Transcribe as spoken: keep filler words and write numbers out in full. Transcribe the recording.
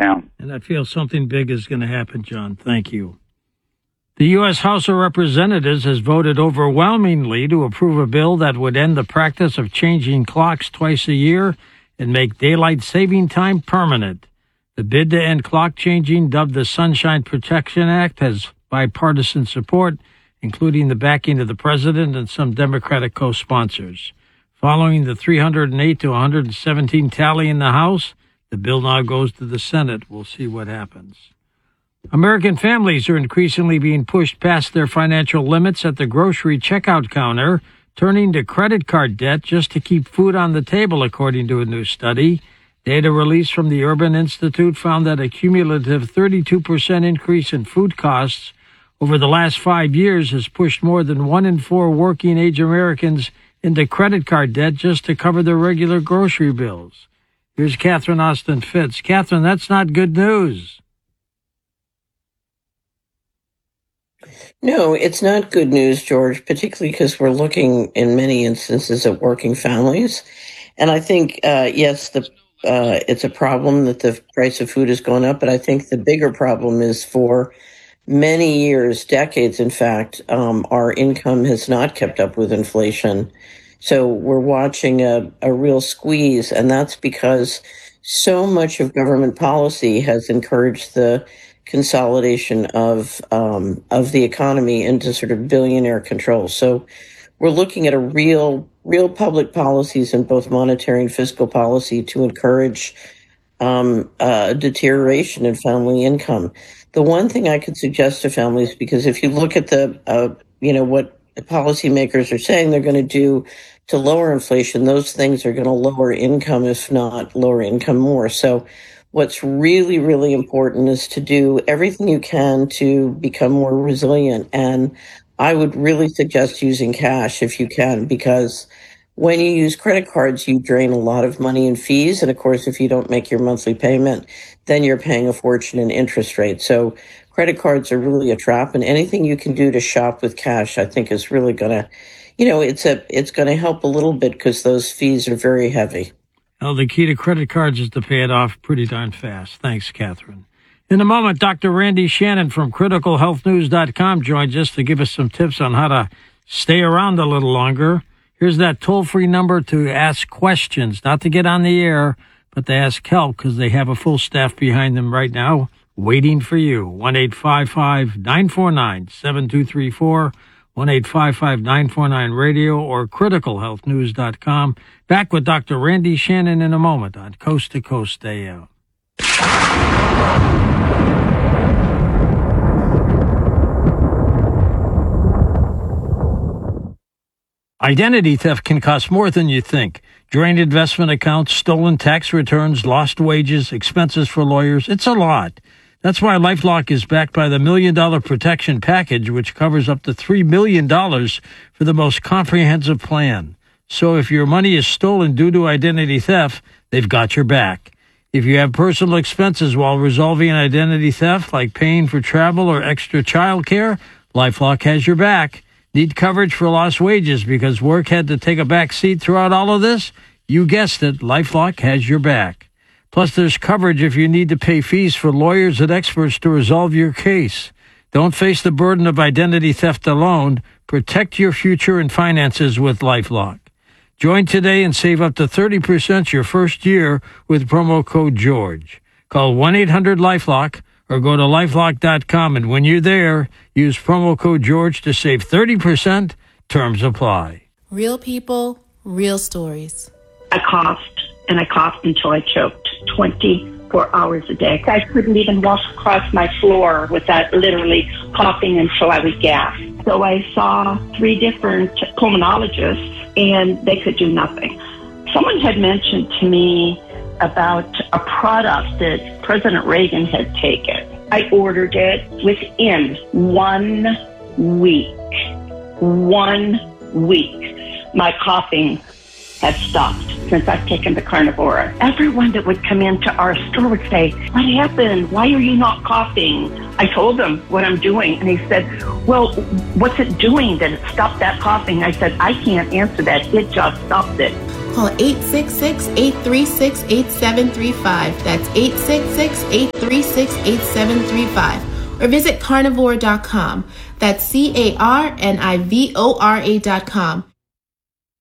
down. And I feel something big is going to happen, John. Thank you. The U S House of Representatives has voted overwhelmingly to approve a bill that would end the practice of changing clocks twice a year and make daylight saving time permanent. The bid to end clock changing, dubbed the Sunshine Protection Act, has bipartisan support, including the backing of the president and some Democratic co-sponsors. Following the three hundred eight to one hundred seventeen tally in the House, the bill now goes to the Senate. We'll see what happens. American families are increasingly being pushed past their financial limits at the grocery checkout counter, turning to credit card debt just to keep food on the table, according to a new study. Data released from the Urban Institute found that a cumulative thirty-two percent increase in food costs over the last five years has pushed more than one in four working-age Americans into credit card debt just to cover their regular grocery bills. Here's Catherine Austin Fitts. Catherine, that's not good news. No, it's not good news, George, particularly because we're looking in many instances at working families. And I think, uh, yes, the uh, it's a problem that the price of food has gone up, but I think the bigger problem is for many years, decades, in fact, um, our income has not kept up with inflation. So we're watching a, a real squeeze, and that's because so much of government policy has encouraged the consolidation of um, of the economy into sort of billionaire control. So we're looking at a real, real public policies in both monetary and fiscal policy to encourage um, uh, deterioration in family income. The one thing I could suggest to families, because if you look at the, uh, you know, what the policymakers are saying they're going to do to lower inflation, those things are going to lower income, if not lower income more. So what's really, really important is to do everything you can to become more resilient. And I would really suggest using cash if you can, because when you use credit cards, you drain a lot of money in fees. And of course, if you don't make your monthly payment, then you're paying a fortune in interest rates. So credit cards are really a trap, and anything you can do to shop with cash, I think, is really going to, you know, it's a, it's going to help a little bit because those fees are very heavy. Well, the key to credit cards is to pay it off pretty darn fast. Thanks, Catherine. In a moment, Doctor Randy Shannon from critical health news dot com joins us to give us some tips on how to stay around a little longer. Here's that toll-free number to ask questions, not to get on the air, but to ask help, because they have a full staff behind them right now waiting for you. one eight five five, nine four nine, seven two three four, one eight five five, nine four nine, radio, or critical health news dot com. Back with Doctor Randy Shannon in a moment on Coast to Coast A M. Identity theft can cost more than you think. Drained investment accounts, stolen tax returns, lost wages, expenses for lawyers. It's a lot. That's why LifeLock is backed by the Million Dollar Protection Package, which covers up to three million dollars for the most comprehensive plan. So if your money is stolen due to identity theft, they've got your back. If you have personal expenses while resolving an identity theft, like paying for travel or extra child care, LifeLock has your back. Need coverage for lost wages because work had to take a back seat throughout all of this? You guessed it, LifeLock has your back. Plus, there's coverage if you need to pay fees for lawyers and experts to resolve your case. Don't face the burden of identity theft alone. Protect your future and finances with LifeLock. Join today and save up to thirty percent your first year with promo code George. Call one eight hundred LifeLock or go to lifelock dot com, and when you're there, use promo code George to save thirty percent. Terms apply. Real people, real stories. I coughed, and I coughed until I choked twenty-four hours a day. I couldn't even walk across my floor without literally coughing until I would gasp. So I saw three different pulmonologists, and they could do nothing. Someone had mentioned to me about a product that President Reagan had taken. I ordered it within one week. One week. My coughing has stopped since I've taken the Carnivora. Everyone that would come into our store would say, what happened? Why are you not coughing? I told them what I'm doing, and he said, well, what's it doing that it stopped that coughing? I said, I can't answer that. It just stopped it. Call eight six six, eight three six, eight seven three five. That's eight six six, eight three six, eight seven three five. Or visit carnivore dot com. That's C A R N I V O R A dot com.